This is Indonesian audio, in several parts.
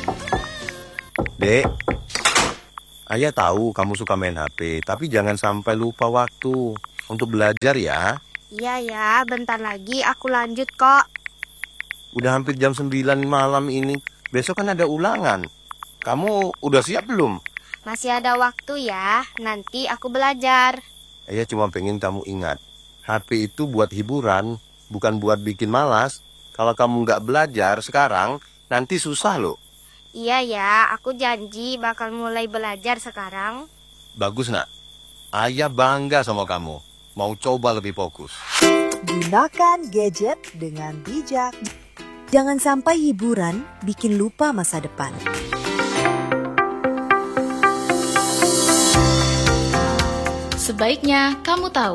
Dek, ayah tahu kamu suka main HP, tapi jangan sampai lupa waktu untuk belajar ya. Iya ya, bentar lagi aku lanjut kok. Udah hampir jam 9 malam ini, besok kan ada ulangan. Kamu udah siap belum? Masih ada waktu ya, nanti aku belajar. Ayah cuma pengen kamu ingat, HP itu buat hiburan, bukan buat bikin malas. Kalau kamu nggak belajar sekarang, nanti susah loh. Iya ya, aku janji bakal mulai belajar sekarang. Bagus nak, ayah bangga sama kamu. Mau coba lebih fokus. Gunakan gadget dengan bijak. Jangan sampai hiburan bikin lupa masa depan. Sebaiknya kamu tahu.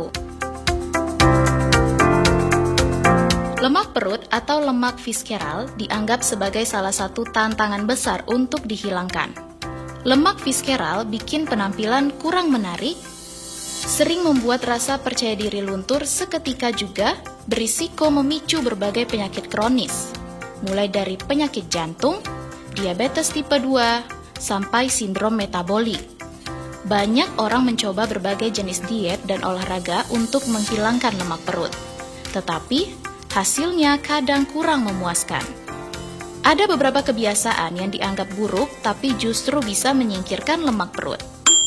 Lemak perut atau lemak visceral dianggap sebagai salah satu tantangan besar untuk dihilangkan. Lemak visceral bikin penampilan kurang menarik, sering membuat rasa percaya diri luntur, seketika juga berisiko memicu berbagai penyakit kronis, mulai dari penyakit jantung, diabetes tipe 2, sampai sindrom metabolik. Banyak orang mencoba berbagai jenis diet dan olahraga untuk menghilangkan lemak perut, tetapi hasilnya kadang kurang memuaskan. Ada beberapa kebiasaan yang dianggap buruk tapi justru bisa menyingkirkan lemak perut.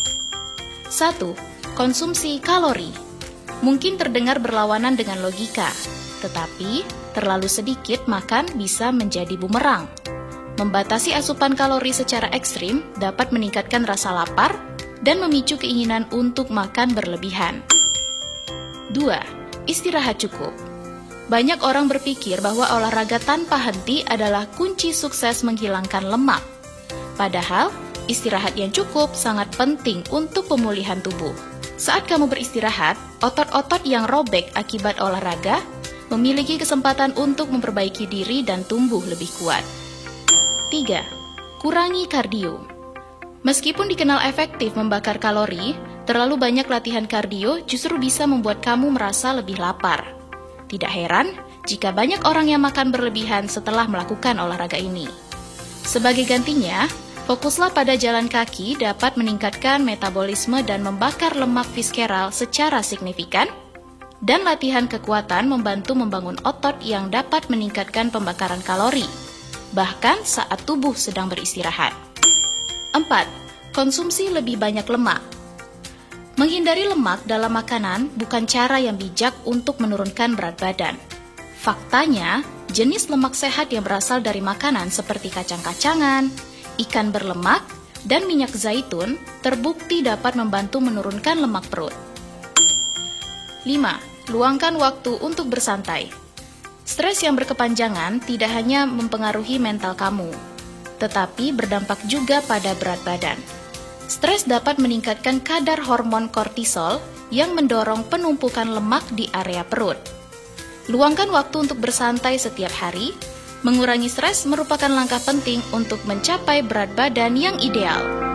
1. Konsumsi kalori. Mungkin terdengar berlawanan dengan logika, tetapi terlalu sedikit makan bisa menjadi bumerang. Membatasi asupan kalori secara ekstrim dapat meningkatkan rasa lapar dan memicu keinginan untuk makan berlebihan. 2. Istirahat cukup. Banyak orang berpikir bahwa olahraga tanpa henti adalah kunci sukses menghilangkan lemak. Padahal, istirahat yang cukup sangat penting untuk pemulihan tubuh. Saat kamu beristirahat, otot-otot yang robek akibat olahraga memiliki kesempatan untuk memperbaiki diri dan tumbuh lebih kuat. 3. Kurangi kardio. Meskipun dikenal efektif membakar kalori, terlalu banyak latihan kardio justru bisa membuat kamu merasa lebih lapar. Tidak heran jika banyak orang yang makan berlebihan setelah melakukan olahraga ini. Sebagai gantinya, fokuslah pada jalan kaki dapat meningkatkan metabolisme dan membakar lemak visceral secara signifikan, dan latihan kekuatan membantu membangun otot yang dapat meningkatkan pembakaran kalori, bahkan saat tubuh sedang beristirahat. 4. Konsumsi lebih banyak lemak. Menghindari lemak dalam makanan bukan cara yang bijak untuk menurunkan berat badan. Faktanya, jenis lemak sehat yang berasal dari makanan seperti kacang-kacangan, ikan berlemak, dan minyak zaitun terbukti dapat membantu menurunkan lemak perut. 5. Luangkan waktu untuk bersantai. Stres yang berkepanjangan tidak hanya mempengaruhi mental kamu, tetapi berdampak juga pada berat badan. Stres dapat meningkatkan kadar hormon kortisol yang mendorong penumpukan lemak di area perut. Luangkan waktu untuk bersantai setiap hari. Mengurangi stres merupakan langkah penting untuk mencapai berat badan yang ideal.